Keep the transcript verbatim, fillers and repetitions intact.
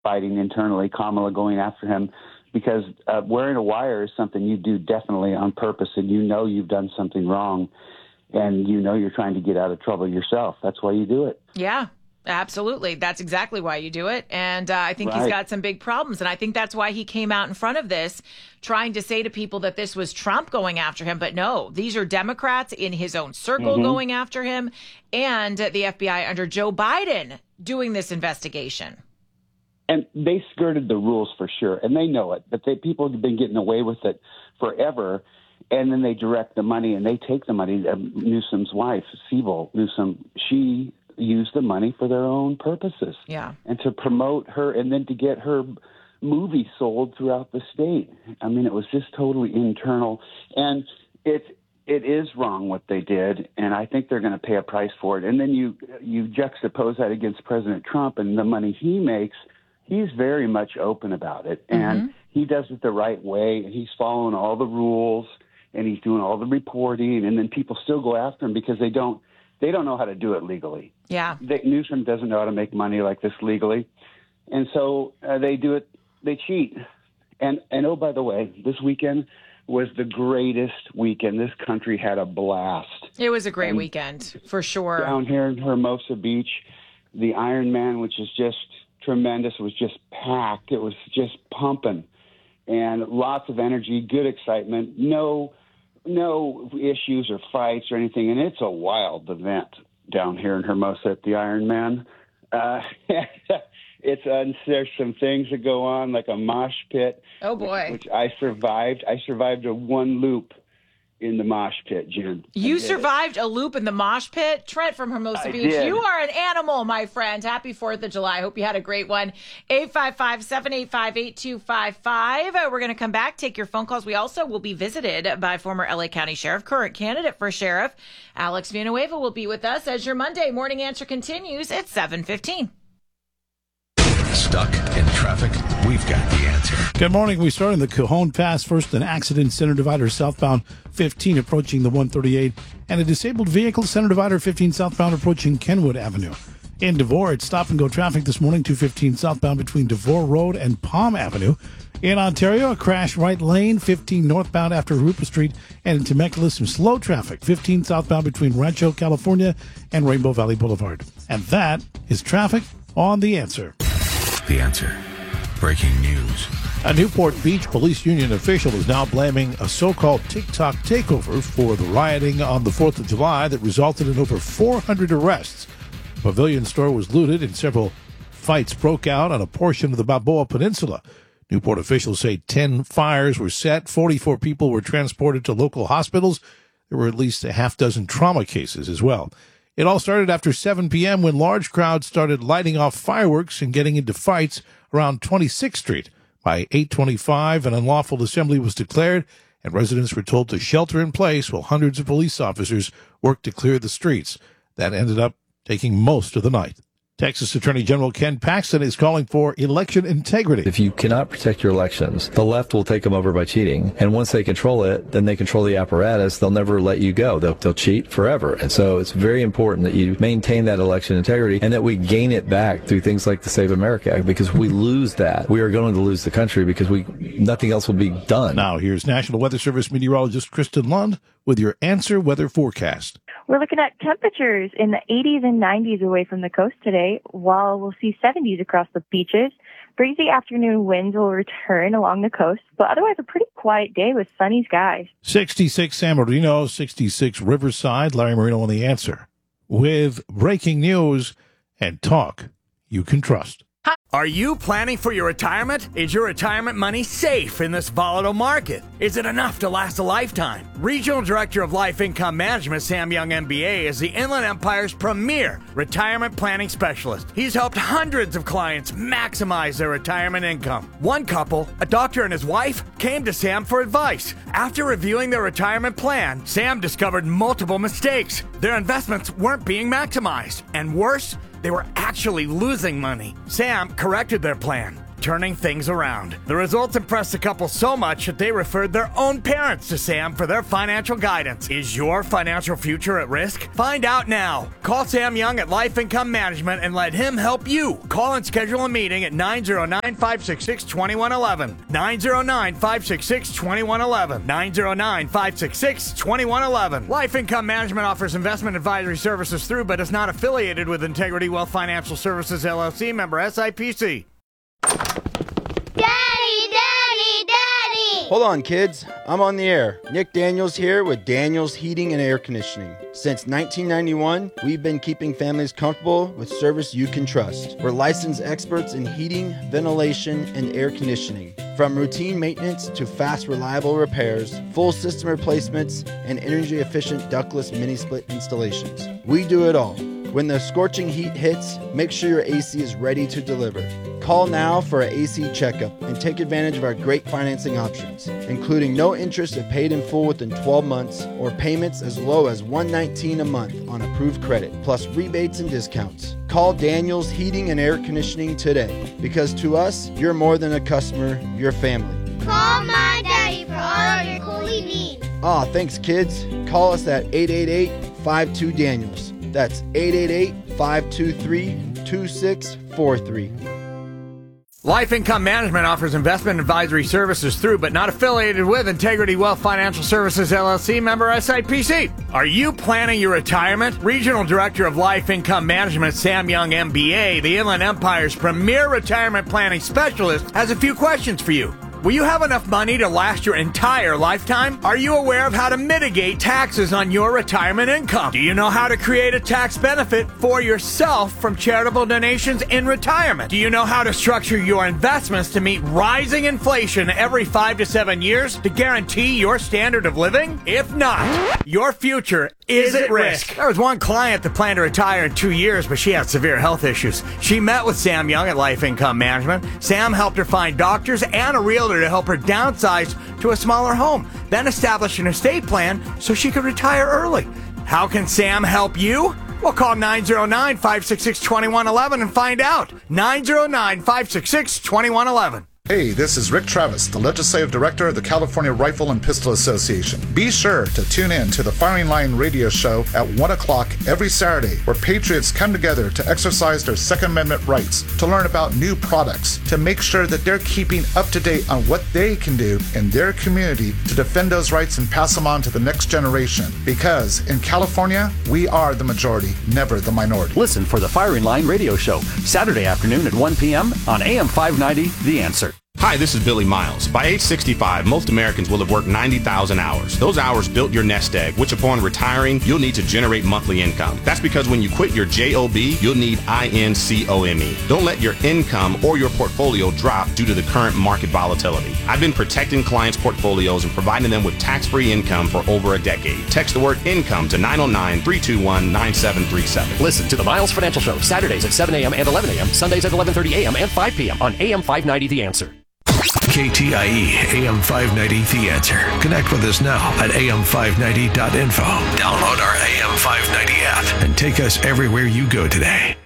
fighting internally, Kamala going after him, because uh, wearing a wire is something you do definitely on purpose, and you know you've done something wrong, and you know you're trying to get out of trouble yourself. That's why you do it. Yeah. Absolutely. That's exactly why you do it. And uh, I think Right. he's got some big problems. And I think that's why he came out in front of this, trying to say to people that this was Trump going after him. But no, these are Democrats in his own circle mm-hmm. going after him, and the F B I under Joe Biden doing this investigation. And they skirted the rules for sure, and they know it. But they, people have been getting away with it forever, and then they direct the money, and they take the money. Uh, Newsom's wife, Siebel Newsom, she used the money for their own purposes. Yeah. And to promote her, and then to get her movie sold throughout the state. I mean, it was just totally internal. And it it is wrong what they did, and I think they're going to pay a price for it. And then you you juxtapose that against President Trump and the money he makes. He's very much open about it, and mm-hmm. he does it the right way. He's following all the rules, and he's doing all the reporting, and then people still go after him because they don't They don't know how to do it legally. Yeah. They, Newsom doesn't know how to make money like this legally. And so uh, they do it, they cheat. And, and oh, by the way, this weekend was the greatest weekend. This country had a blast. It was a great and weekend, for sure. Down here in Hermosa Beach, the Ironman, which is just tremendous, was just packed. It was just pumping. And lots of energy, good excitement, no no issues or fights or anything, and it's a wild event down here in Hermosa at the Ironman. Uh, it's uh, there's some things that go on, like a mosh pit. Oh boy! Which, which I survived. I survived a one loop in the mosh pit, Jen. You survived it. a loop in the mosh pit? Trent from Hermosa I Beach. did. You are an animal, my friend. Happy fourth of July. Hope you had a great one. eight five five, seven eight five, eight two five five. Uh, we're going to come back, take your phone calls. We also will be visited by former L A County Sheriff, current candidate for sheriff, Alex Villanueva will be with us as your Monday morning answer continues at seven fifteen. Stuck in traffic? We've got the answer. Good morning. We start in the Cajon Pass. First, an accident, center divider southbound fifteen approaching the one thirty-eight, and a disabled vehicle, center divider fifteen southbound approaching Kenwood Avenue. In Devore, it's stop-and-go traffic this morning, two fifteen southbound between Devore Road and Palm Avenue. In Ontario, a crash right lane, fifteen northbound after Rupa Street, and in Temecula, some slow traffic, fifteen southbound between Rancho, California, and Rainbow Valley Boulevard. And that is traffic on The Answer. The Answer. Breaking news. A Newport Beach police union official is now blaming a so-called TikTok takeover for the rioting on the fourth of July that resulted in over four hundred arrests. The Pavilion store was looted and several fights broke out on a portion of the Balboa Peninsula. Newport officials say ten fires were set, forty-four people were transported to local hospitals. There were at least a half dozen trauma cases as well. It all started after seven p.m. when large crowds started lighting off fireworks and getting into fights around twenty-sixth Street. By eight twenty-five, an unlawful assembly was declared, and residents were told to shelter in place while hundreds of police officers worked to clear the streets. That ended up taking most of the night. Texas Attorney General Ken Paxton is calling for election integrity. If you cannot protect your elections, the left will take them over by cheating. And once they control it, then they control the apparatus. They'll never let you go. They'll, they'll cheat forever. And so it's very important that you maintain that election integrity and that we gain it back through things like the Save America Act, because if we lose that, we are going to lose the country because we nothing else will be done. Now here's National Weather Service meteorologist Kristen Lund with your Answer Weather forecast. We're looking at temperatures in the eighties and nineties away from the coast today, while we'll see seventies across the beaches. Breezy afternoon winds will return along the coast, but otherwise a pretty quiet day with sunny skies. sixty-six San Marino, sixty-six Riverside. Larry Marino on The Answer with breaking news and talk you can trust. Are you planning for your retirement? Is your retirement money safe in this volatile market? Is it enough to last a lifetime? Regional Director of Life Income Management, Sam Young, M B A, is the Inland Empire's premier retirement planning specialist. He's helped hundreds of clients maximize their retirement income. One couple, a doctor and his wife, came to Sam for advice. After reviewing their retirement plan, Sam discovered multiple mistakes. Their investments weren't being maximized. And worse, they were actually losing money. Sam corrected their plan. turning things around. The results impressed the couple so much that they referred their own parents to Sam for their financial guidance. Is your financial future at risk? Find out now. Call Sam Young at Life Income Management and let him help you. Call and schedule a meeting at nine zero nine, five six six, two one one one. nine zero nine, five six six, two one one one. nine zero nine, five six six, two one one one. Life Income Management offers investment advisory services through, but is not affiliated with Integrity Wealth Financial Services, L L C, member S I P C. Daddy, Daddy, Daddy! Hold on, kids. I'm on the air. Nick Daniels here with Daniels Heating and Air Conditioning. Since nineteen ninety-one, we've been keeping families comfortable with service you can trust. We're licensed experts in heating, ventilation, and air conditioning. From routine maintenance to fast, reliable repairs, full system replacements, and energy-efficient ductless mini-split installations. We do it all. When the scorching heat hits, make sure your A C is ready to deliver. Call now for an A C checkup and take advantage of our great financing options, including no interest if paid in full within twelve months or payments as low as one hundred nineteen dollars a month on approved credit, plus rebates and discounts. Call Daniels Heating and Air Conditioning today, because to us, you're more than a customer, you're family. Call my daddy for all your cooling needs. Aw, thanks kids. Call us at eight eight eight, five two, Daniels. That's eight eight eight, five two three, two six four three. Life Income Management offers investment advisory services through, but not affiliated with, Integrity Wealth Financial Services, L L C, member S I P C. Are you planning your retirement? Regional Director of Life Income Management, Sam Young, M B A, the Inland Empire's premier retirement planning specialist, has a few questions for you. Will you have enough money to last your entire lifetime? Are you aware of how to mitigate taxes on your retirement income? Do you know how to create a tax benefit for yourself from charitable donations in retirement? Do you know how to structure your investments to meet rising inflation every five to seven years to guarantee your standard of living? If not, your future is at risk. There was one client that planned to retire in two years, but she had severe health issues. She met with Sam Young at Life Income Management. Sam helped her find doctors and a realtor to help her downsize to a smaller home, then establish an estate plan so she could retire early. How can Sam help you? Well, call nine zero nine, five six six, two one one one and find out. nine zero nine, five six six, two one one one. Hey, this is Rick Travis, the Legislative Director of the California Rifle and Pistol Association. Be sure to tune in to the Firing Line radio show at one o'clock every Saturday, where patriots come together to exercise their Second Amendment rights, to learn about new products, to make sure that they're keeping up to date on what they can do in their community to defend those rights and pass them on to the next generation. Because in California, we are the majority, never the minority. Listen for the Firing Line radio show, Saturday afternoon at one p.m. on A M five ninety, The Answer. Hi, this is Billy Miles. By age sixty-five, most Americans will have worked ninety thousand hours. Those hours built your nest egg, which upon retiring, you'll need to generate monthly income. That's because when you quit your job, you'll need income. Don't let your income or your portfolio drop due to the current market volatility. I've been protecting clients' portfolios and providing them with tax-free income for over a decade. Text the word income to nine oh nine, three two one, nine seven three seven. Listen to the Miles Financial Show, Saturdays at seven a.m. and eleven a.m., Sundays at eleven thirty a.m. and five p.m. on A M five ninety, The Answer. K T I E A M five ninety, The Answer. Connect with us now at A M five ninety dot info. Download our A M five ninety app and take us everywhere you go today.